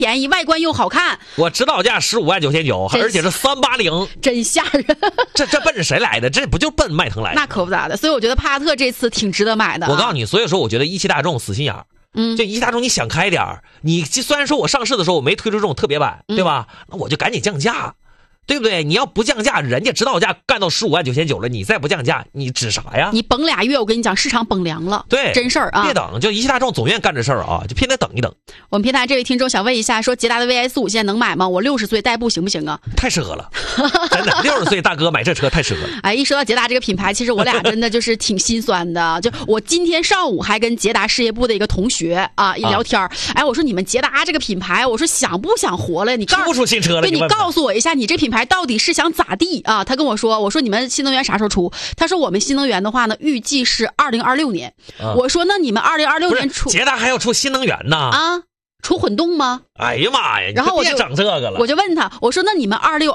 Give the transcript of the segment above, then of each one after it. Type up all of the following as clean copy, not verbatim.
便宜，外观又好看。 我指导价15.999万，而且是380， 真吓人。 这奔着谁来的？这不就奔迈腾来的？ 那可不咋的。所以我觉得帕萨特这次挺值得买的。 我告诉你，所以说我觉得一汽大众死心眼儿。就一汽大众你想开点儿，你虽然说我上市的时候我没推出这种特别版，对吧？那我就赶紧降价。对不对？你要不降价，人家指导价干到15.999万了，你再不降价，你指啥呀？ 你绷俩月，我跟你讲，市场绷凉了。 对， 真事儿啊！ 别等，就一汽大众总愿干这事儿啊，就偏得等一等。 我们平台这位听众想问一下，说捷达的 VS5现在能买吗？我60岁代步行不行啊？ 太适合了，真的，60岁大哥买这车太适合了。 哎，一说到捷达这个品牌，其实我俩真的就是挺心酸的。就我今天上午还跟捷达事业部的一个同学一聊天，哎，我说你们捷达这个品牌，我说想不想活了？你出不出新车了？ 对，你告诉我一下，你这品牌到底是想咋地啊？他跟我说，我说你们新能源啥时候出？他说我们新能源的话呢，预计是2026年。我说那你们2026年出， 捷达还要出新能源呢？ 啊，出混动吗？ 哎呀妈呀！ 然后我别整这个了。 我就问他，我说那你们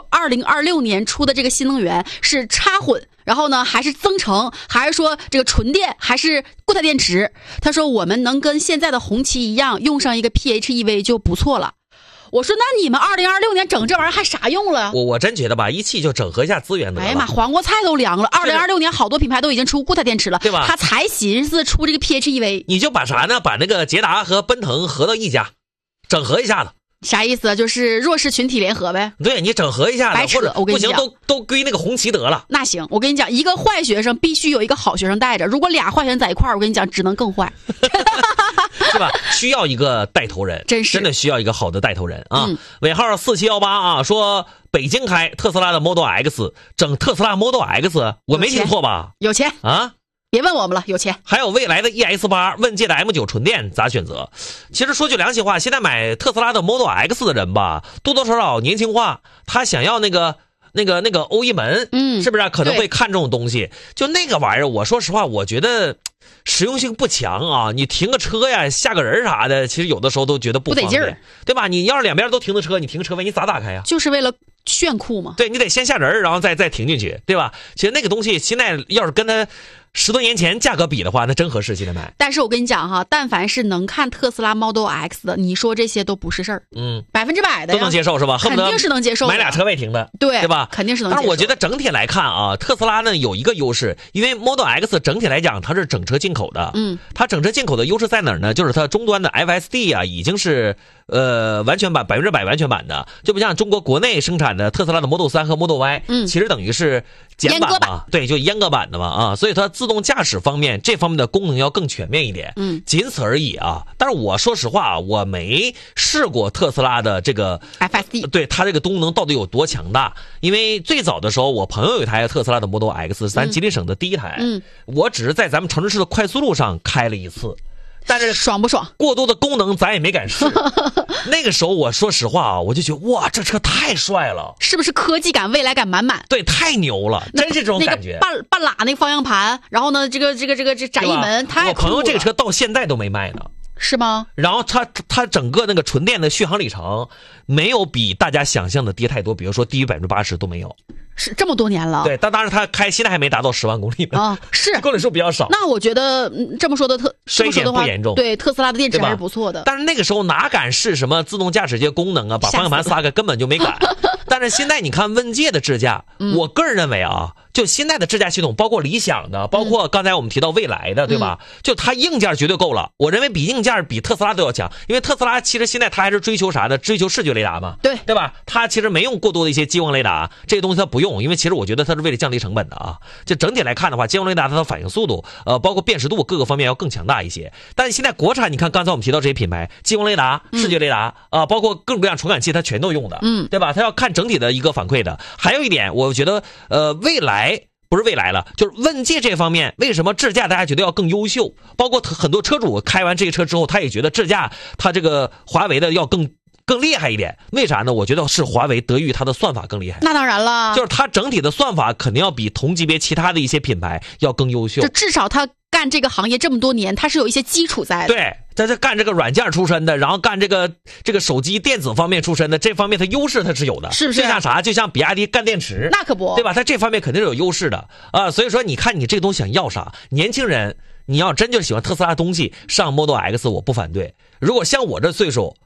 2026年出的这个新能源是插混，然后呢还是增程，还是说这个纯电，还是固态电池？他说我们能跟现在的红旗一样，用上一个 PHEV 就不错了。我说那你们2026年整这玩意儿还啥用了？ 我真觉得吧，一汽就整合一下资源得了。 哎呀妈，黄瓜菜都凉了。2026年好多品牌都已经出固态电池了， 对吧？ 他才寻思出这个 PHEV。 你就把啥呢？把那个捷达和奔腾合到一家，整合一下子。 啥意思？就是弱势群体联合呗。 对，你整合一下子， 白扯， 或者不行都归那个红旗得了。 那行，我跟你讲，一个坏学生必须有一个好学生带着，如果俩坏学生在一块儿，我跟你讲，只能更坏。 是吧？需要一个带头人，真的需要一个好的带头人啊！尾号4718啊，说北京开特斯拉的 Model X， 整特斯拉 Model X， 我没听错吧？ 有钱啊！ 别问我们了，有钱。 还有未来的 ES8， 问界的 M9 纯电咋选择？其实说句良心话，现在买特斯拉的 Model X 的人吧，多多少少年轻化，他想要那个欧翼门，是不是可能会看这种东西？就那个玩意儿，我说实话，我觉得实用性不强啊。你停个车呀，下个人啥的，其实有的时候都觉得不方便，对吧？你要是两边都停的车，你停车位你咋打开呀？ 就是为了炫酷嘛。 对，你得先下人，然后再停进去，对吧？其实那个东西现在要是跟它10多年前价格比的话，那真合适现在买。 但是我跟你讲哈，但凡是能看特斯拉 Model X 的，你说这些都不是事儿，100%的都能接受是吧？ 肯定是能接受的， 买俩车位停的，对吧？ 肯定是能接受。 但是我觉得整体来看啊，特斯拉呢有一个优势，因为 Model X 整体来讲它是整车进口的，它整车进口的优势在哪儿呢？就是它终端的 FSD 啊已经是完全版100%完全版的，就不像中国国内生产的特斯拉的 Model 3和 Model Y，其实等于是简版嘛，对，就阉割版的嘛啊，所以它自动驾驶方面这方面的功能要更全面一点，仅此而已啊。但是我说实话，我没试过特斯拉的这个 FSD， 对它这个功能到底有多强大？因为最早的时候，我朋友有一台特斯拉的 Model X， 咱吉林省的第一台，我只是在咱们城市的快速路上开了一次。但是爽不爽？ 过多的功能咱也没敢试。那个时候我说实话啊，我就觉得哇，这车太帅了， 是不是科技感、未来感满满？ 对，太牛了，真是这种感觉。 那个半拉那个方向盘，然后呢，这展翼门，太酷了。 我朋友这个车到现在都没卖呢。 是吗？ 然后它整个那个纯电的续航里程没有比大家想象的低太多，比如说低于80%都没有。 是这么多年了， 对，但当然它开现在还没达到10万公里呢啊，是公里数比较少。 那我觉得这么说的衰减不严重， 对，特斯拉的电池还是不错的。 但是那个时候哪敢试什么自动驾驶这些功能啊，把方向盘撒开根本就没敢。但是现在你看问界的智驾，我个人认为啊，就现在的智驾系统，包括理想的，包括刚才我们提到蔚来的，对吧？就它硬件绝对够了，我认为比硬件比特斯拉都要强，因为特斯拉其实现在它还是追求啥呢？追求视觉雷达嘛，对吧？它其实没用过多的一些激光雷达，这些东西它不用，因为其实我觉得它是为了降低成本的啊。就整体来看的话，激光雷达它的反应速度，包括辨识度各个方面要更强大一些。但是现在国产，你看刚才我们提到这些品牌，激光雷达、视觉雷达啊，包括各种各样传感器，它全都用的，对吧？它要看整体的一个反馈的。还有一点，我觉得未来。不是未来了，就是问界这方面，为什么智驾大家觉得要更优秀？包括很多车主开完这个车之后，他也觉得智驾它这个华为的要更厉害一点。为啥呢？我觉得是华为得益于它的算法更厉害。 那当然了， 就是它整体的算法肯定要比同级别其他的一些品牌要更优秀。 就至少它干这个行业这么多年，它是有一些基础在的。 对，它是干这个软件出身的，然后干这个手机电子方面出身的，这方面它优势它是有的， 是不是？ 就像啥？就像比亚迪干电池， 那可不， 对吧？它这方面肯定是有优势的啊。所以说，你看你这个东西想要啥？年轻人，你要真就喜欢特斯拉东西，上 Model X 我不反对。如果像我这岁数，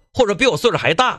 或者比我岁数还大。